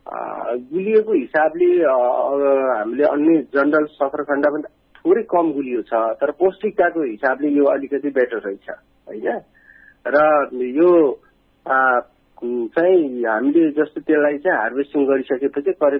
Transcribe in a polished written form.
गुलियोको हिसाबले हामीले अन्य जनरल सखरखण्ड पनि थोरै कम गुलियो छ, तर पौष्टिकताको हिसाबले यो अलिकति बेटर रहेछ होइन। र यो चाहिँ हामीले जस्तो त्यसलाई चाहिँ हार्भेस्टिङ गरिसकेपछि करिब